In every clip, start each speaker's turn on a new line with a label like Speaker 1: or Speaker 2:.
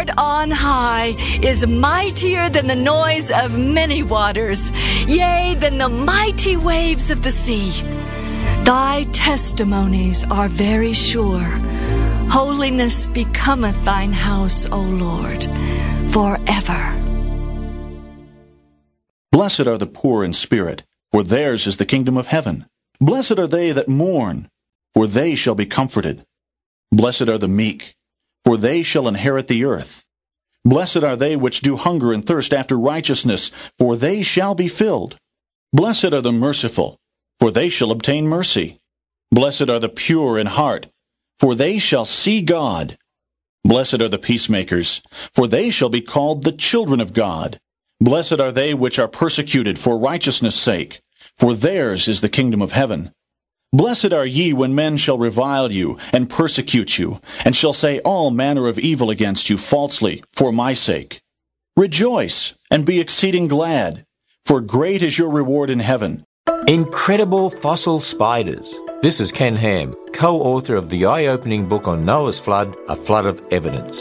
Speaker 1: Lord on high is mightier than the noise of many waters, yea, than the mighty waves of the sea. Thy testimonies are very sure. Holiness becometh thine house, O Lord, forever.
Speaker 2: Blessed are the poor in spirit, for theirs is the kingdom of heaven. Blessed are they that mourn, for they shall be comforted. Blessed are the meek, for they shall inherit the earth. Blessed are they which do hunger and thirst after righteousness, for they shall be filled. Blessed are the merciful, for they shall obtain mercy. Blessed are the pure in heart, for they shall see God. Blessed are the peacemakers, for they shall be called the children of God. Blessed are they which are persecuted for righteousness' sake, for theirs is the kingdom of heaven. Blessed are ye when men shall revile you, and persecute you, and shall say all manner of evil against you falsely, for my sake. Rejoice, and be exceeding glad, for great is your reward in heaven.
Speaker 3: Incredible fossil spiders. This is Ken Ham, co-author of the eye-opening book on Noah's Flood, A Flood of Evidence.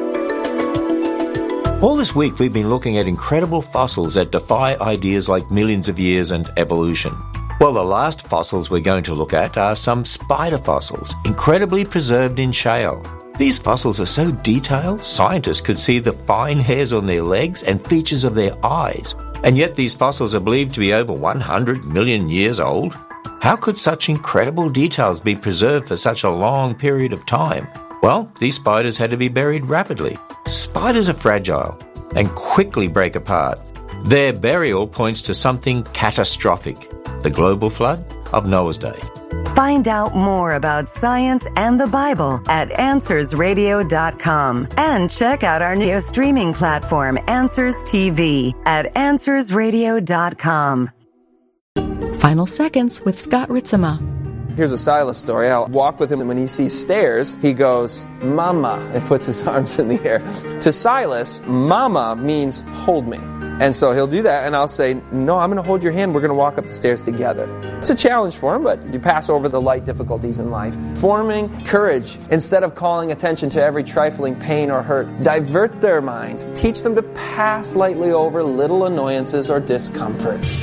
Speaker 3: All this week we've been looking at incredible fossils that defy ideas like millions of years and evolution. Well, the last fossils we're going to look at are some spider fossils, incredibly preserved in shale. These fossils are so detailed, scientists could see the fine hairs on their legs and features of their eyes. And yet these fossils are believed to be over 100 million years old. How could such incredible details be preserved for such a long period of time? Well, these spiders had to be buried rapidly. Spiders are fragile and quickly break apart. Their burial points to something catastrophic, the global flood of Noah's day.
Speaker 4: Find out more about science and the Bible at AnswersRadio.com. And check out our new streaming platform, Answers TV, at AnswersRadio.com.
Speaker 5: Final Seconds with Scott Ritzema.
Speaker 6: Here's a Silas story. I'll walk with him, and when he sees stairs, he goes, Mama, and puts his arms in the air. To Silas, Mama means hold me. And so he'll do that, and I'll say, no, I'm going to hold your hand. We're going to walk up the stairs together. It's a challenge for him, but you pass over the light difficulties in life. Forming courage. Instead of calling attention to every trifling pain or hurt, divert their minds. Teach them to pass lightly over little annoyances or discomforts.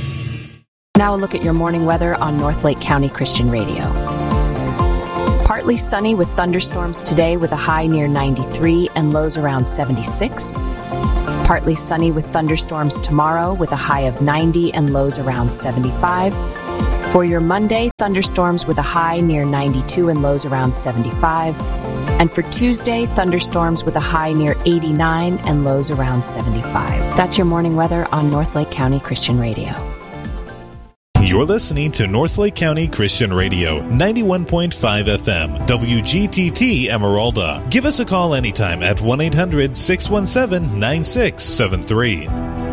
Speaker 7: Now a look at your morning weather on North Lake County Christian Radio. Partly sunny with thunderstorms today with a high near 93 and lows around 76. Partly sunny with thunderstorms tomorrow with a high of 90 and lows around 75. For your Monday, thunderstorms with a high near 92 and lows around 75. And for Tuesday, thunderstorms with a high near 89 and lows around 75. That's your morning weather on North Lake County Christian Radio.
Speaker 8: You're listening to North Lake County Christian Radio, 91.5 FM, WGTT Emeralda. Give us a call anytime at 1-800-617-9673.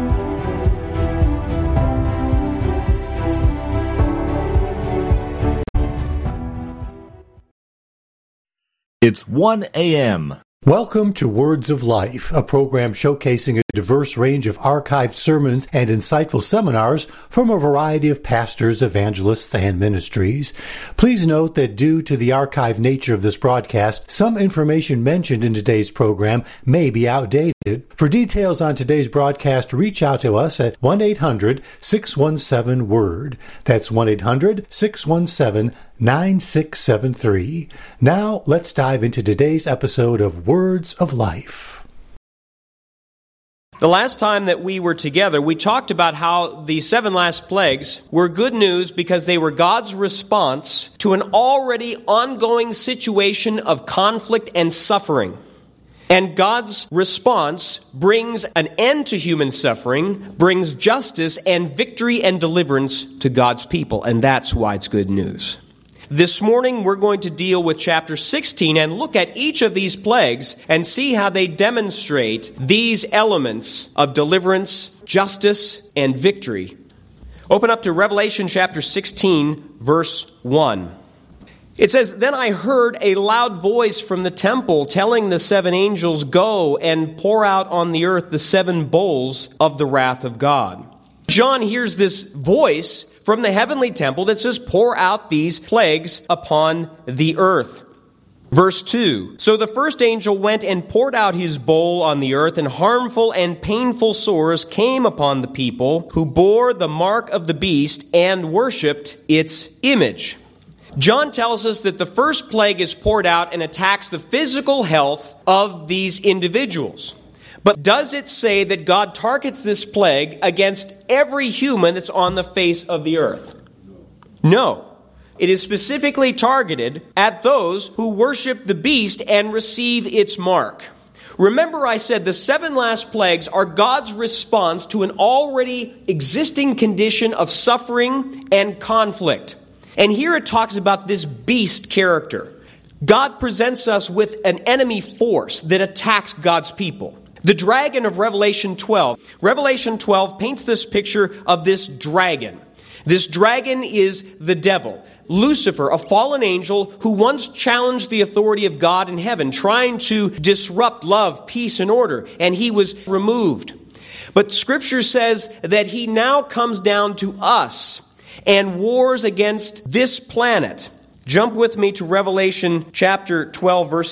Speaker 9: It's 1 a.m.
Speaker 10: Welcome to Words of Life, a program showcasing a diverse range of archived sermons and insightful seminars from a variety of pastors, evangelists, and ministries. Please note that due to the archived nature of this broadcast, some information mentioned in today's program may be outdated. For details on today's broadcast, reach out to us at 1-800-617-WORD. That's 1-800-617-9673. Now, let's dive into today's episode of Words of Life.
Speaker 11: The last time that we were together, we talked about how the 7 last plagues were good news because they were God's response to an already ongoing situation of conflict and suffering. And God's response brings an end to human suffering, brings justice and victory and deliverance to God's people. And that's why it's good news. This morning, we're going to deal with chapter 16 and look at each of these plagues and see how they demonstrate these elements of deliverance, justice, and victory. Open up to Revelation chapter 16, verse 1. It says, "Then I heard a loud voice from the temple telling the 7 angels, 'Go and pour out on the earth the 7 bowls of the wrath of God.'" John hears this voice from the heavenly temple that says, "Pour out these plagues upon the earth." Verse 2, so the first angel went and poured out his bowl on the earth, and harmful and painful sores came upon the people who bore the mark of the beast and worshipped its image. John tells us that the first plague is poured out and attacks the physical health of these individuals. But does it say that God targets this plague against every human that's on the face of the earth? No. It is specifically targeted at those who worship the beast and receive its mark. Remember, I said the 7 last plagues are God's response to an already existing condition of suffering and conflict. And here it talks about this beast character. God presents us with an enemy force that attacks God's people. The dragon of Revelation 12. Revelation 12 paints this picture of this dragon. This dragon is the devil. Lucifer, a fallen angel who once challenged the authority of God in heaven, trying to disrupt love, peace, and order, and he was removed. But Scripture says that he now comes down to us and wars against this planet. Jump with me to Revelation chapter 12, verse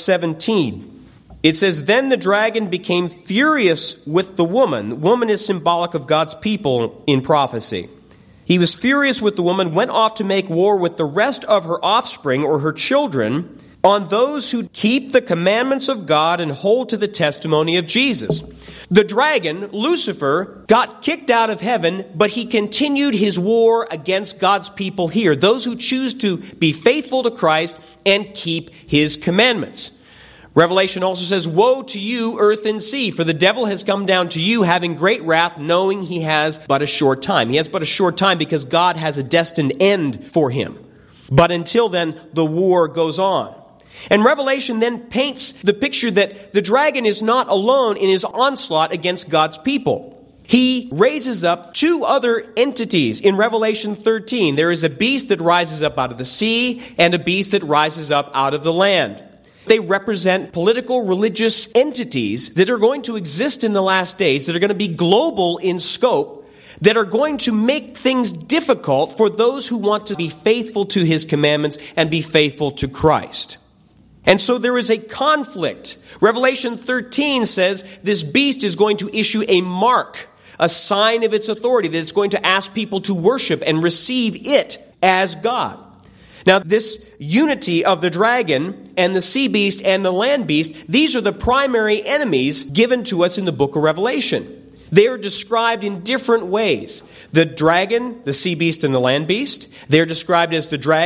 Speaker 11: 17. It says, then the dragon became furious with the woman. The woman is symbolic of God's people in prophecy. He was furious with the woman, went off to make war with the rest of her offspring or her children on those who keep the commandments of God and hold to the testimony of Jesus. The dragon, Lucifer, got kicked out of heaven, but he continued his war against God's people here, those who choose to be faithful to Christ and keep his commandments. Revelation also says, woe to you, earth and sea, for the devil has come down to you having great wrath, knowing he has but a short time. He has but a short time because God has a destined end for him. But until then, the war goes on. And Revelation then paints the picture that the dragon is not alone in his onslaught against God's people. He raises up 2 other entities in Revelation 13. There is a beast that rises up out of the sea and a beast that rises up out of the land. They represent political, religious entities that are going to exist in the last days, that are going to be global in scope, that are going to make things difficult for those who want to be faithful to his commandments and be faithful to Christ. And so there is a conflict. Revelation 13 says this beast is going to issue a mark, a sign of its authority, that it's going to ask people to worship and receive it as God. Now, this unity of the dragon and the sea beast and the land beast, these are the primary enemies given to us in the book of Revelation. They are described in different ways. The dragon, the sea beast, and the land beast, they're described as the dragon